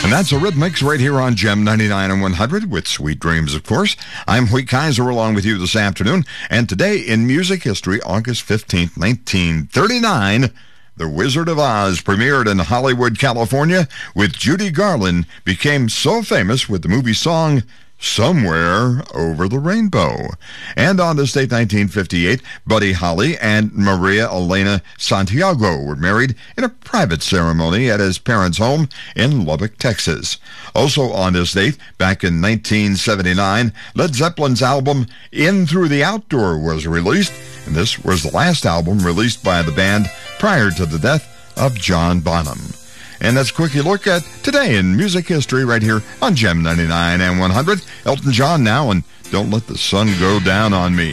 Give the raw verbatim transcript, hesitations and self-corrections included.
And that's Eurythmics right here on Gem ninety-nine and one hundred with Sweet Dreams, of course. I'm Hoyt Kaiser along with you this afternoon. And today in music history, August fifteenth, nineteen thirty-nine, The Wizard of Oz premiered in Hollywood, California, with Judy Garland became so famous with the movie song Somewhere Over the Rainbow. And on this date, nineteen fifty-eight, Buddy Holly and Maria Elena Santiago were married in a private ceremony at his parents' home in Lubbock, Texas. Also on this date, back in nineteen seventy-nine, Led Zeppelin's album In Through the Outdoor was released, and this was the last album released by the band prior to the death of John Bonham. And that's a quickie look at today in music history right here on Gem ninety-nine and one hundred. Elton John now, and Don't Let the Sun Go Down on Me.